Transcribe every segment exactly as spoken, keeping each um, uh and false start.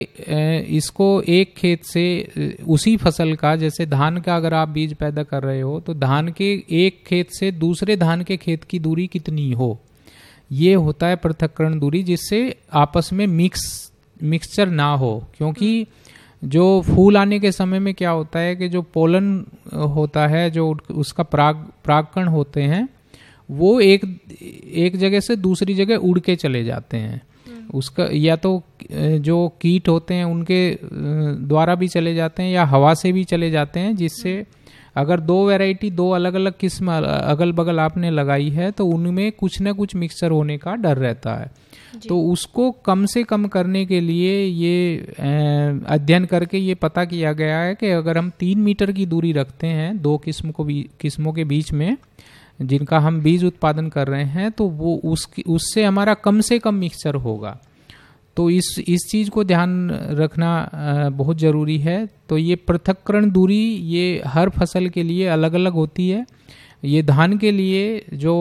इसको एक खेत से उसी फसल का, जैसे धान का अगर आप बीज पैदा कर रहे हो तो धान के एक खेत से दूसरे धान के खेत की दूरी कितनी हो, ये होता है पृथक्करण दूरी, जिससे आपस में मिक्स मिक्सचर ना हो। क्योंकि जो फूल आने के समय में क्या होता है कि जो पोलन होता है, जो उसका पराग परागकण होते हैं, वो एक एक जगह से दूसरी जगह उड़ के चले जाते हैं। उसका या तो जो कीट होते हैं उनके द्वारा भी चले जाते हैं या हवा से भी चले जाते हैं, जिससे अगर दो वैरायटी, दो अलग अलग किस्म अगल बगल आपने लगाई है तो उनमें कुछ ना कुछ मिक्सचर होने का डर रहता है। तो उसको कम से कम करने के लिए ये अध्ययन करके ये पता किया गया है कि अगर हम तीन मीटर की दूरी रखते हैं दो किस्म को भी किस्मों के बीच में जिनका हम बीज उत्पादन कर रहे हैं, तो वो उसकी उससे हमारा कम से कम मिक्सचर होगा। तो इस इस चीज़ को ध्यान रखना बहुत ज़रूरी है। तो ये पृथक्करण दूरी ये हर फसल के लिए अलग अलग होती है। ये धान के लिए जो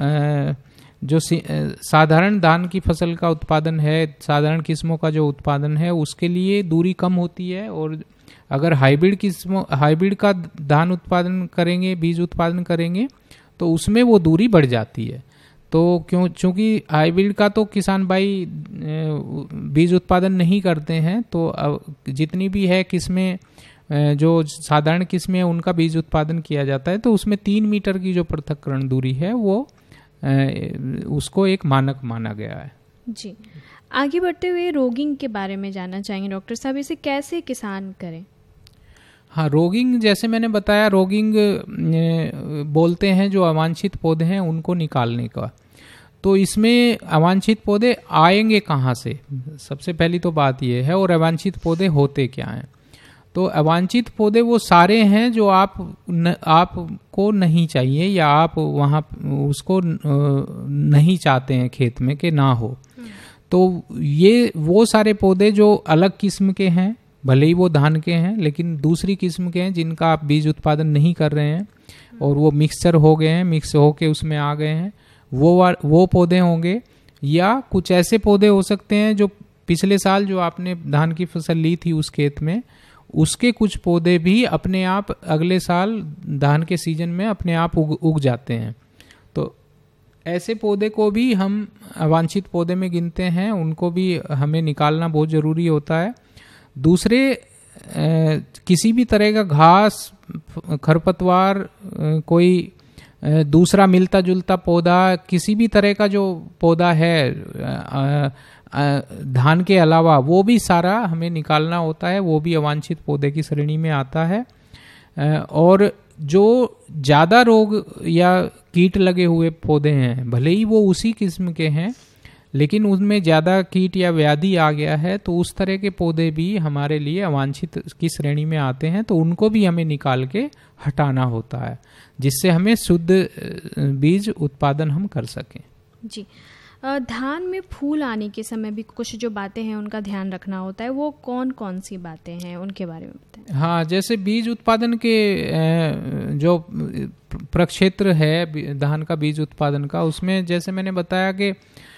जो साधारण धान की फसल का उत्पादन है, साधारण किस्मों का जो उत्पादन है, उसके लिए दूरी कम होती है। और अगर हाइब्रिड किस्मों हाइब्रिड का धान उत्पादन करेंगे, बीज उत्पादन करेंगे, तो उसमें वो दूरी बढ़ जाती है। तो क्यों चूँकि हाइब्रिड का तो किसान भाई बीज उत्पादन नहीं करते हैं, तो जितनी भी है किस्में, जो साधारण किस्में उनका बीज उत्पादन किया जाता है, तो उसमें तीन मीटर की जो पृथक्करण दूरी है वो उसको एक मानक माना गया है। जी, आगे बढ़ते हुए रोगिंग के बारे में जानना चाहेंगे डॉक्टर साहब, इसे कैसे किसान करें? हाँ, रोगिंग जैसे मैंने बताया, रोगिंग बोलते हैं जो अवांछित पौधे हैं उनको निकालने का। तो इसमें अवांछित पौधे आएंगे कहाँ से, सबसे पहली तो बात ये है। और अवांछित पौधे होते क्या हैं? तो अवांछित पौधे वो सारे हैं जो आप न, आपको नहीं चाहिए या आप वहाँ उसको नहीं चाहते हैं खेत में कि ना हो। तो ये वो सारे पौधे जो अलग किस्म के हैं, भले ही वो धान के हैं लेकिन दूसरी किस्म के हैं जिनका आप बीज उत्पादन नहीं कर रहे हैं और वो मिक्सचर हो गए हैं, मिक्स होके उसमें आ गए हैं, वो वो पौधे होंगे। या कुछ ऐसे पौधे हो सकते हैं जो पिछले साल जो आपने धान की फसल ली थी उस खेत में, उसके कुछ पौधे भी अपने आप अगले साल धान के सीजन में अपने आप उग उग जाते हैं। तो ऐसे पौधे को भी हम अवांछित पौधे में गिनते हैं, उनको भी हमें निकालना बहुत ज़रूरी होता है। दूसरे ए, किसी भी तरह का घास, खरपतवार, कोई ए, दूसरा मिलता जुलता पौधा, किसी भी तरह का जो पौधा है आ, आ, धान के अलावा, वो भी सारा हमें निकालना होता है। वो भी अवांछित पौधे की श्रेणी में आता है। ए, और जो ज़्यादा रोग या कीट लगे हुए पौधे हैं, भले ही वो उसी किस्म के हैं लेकिन उनमें ज़्यादा कीट या व्याधि आ गया है, तो उस तरह के पौधे भी हमारे लिए अवांछित की श्रेणी में आते हैं। तो उनको भी हमें निकाल के हटाना होता है, जिससे हमें शुद्ध बीज उत्पादन हम कर सकें। जी, धान में फूल आने के समय भी कुछ जो बातें हैं उनका ध्यान रखना होता है, वो कौन कौन सी बातें हैं, उनके बारे में बताएं। हाँ, जैसे बीज उत्पादन के जो प्रक्षेत्र है धान का बीज उत्पादन का, उसमें जैसे मैंने बताया कि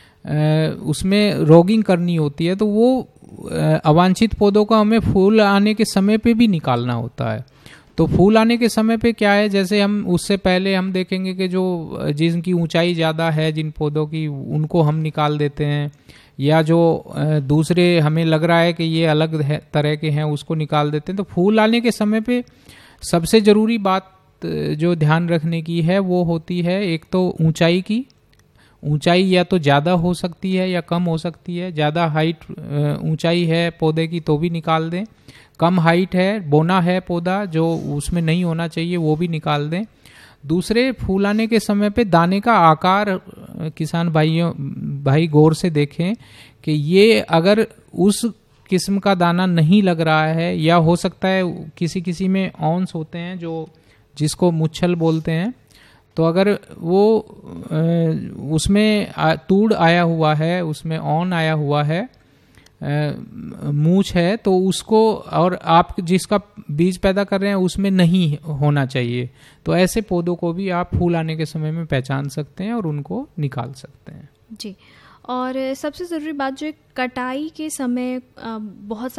उसमें रोगिंग करनी होती है, तो वो अवांछित पौधों का हमें फूल आने के समय पे भी निकालना होता है। तो फूल आने के समय पे क्या है, जैसे हम उससे पहले हम देखेंगे कि जो जिनकी ऊंचाई ज़्यादा है जिन पौधों की, उनको हम निकाल देते हैं, या जो दूसरे हमें लग रहा है कि ये अलग है, तरह के हैं, उसको निकाल देते हैं। तो फूल आने के समय पे सबसे ज़रूरी बात जो ध्यान रखने की है वो होती है, एक तो ऊंचाई की। ऊंचाई या तो ज़्यादा हो सकती है या कम हो सकती है। ज़्यादा हाइट ऊंचाई है पौधे की तो भी निकाल दें, कम हाइट है, बोना है पौधा जो उसमें नहीं होना चाहिए, वो भी निकाल दें। दूसरे, फूल आने के समय पे दाने का आकार किसान भाइयों भाई गौर से देखें कि ये अगर उस किस्म का दाना नहीं लग रहा है, या हो सकता है किसी किसी में ऑन्स होते हैं जो जिसको मुच्छल बोलते हैं, तो अगर वो उसमें तूड़ आया हुआ है, उसमें ऑन आया हुआ है, मूछ है, तो उसको, और आप जिसका बीज पैदा कर रहे हैं उसमें नहीं होना चाहिए, तो ऐसे पौधों को भी आप फूल आने के समय में पहचान सकते हैं और उनको निकाल सकते हैं। जी, और सबसे ज़रूरी बात जो है, कटाई के समय बहुत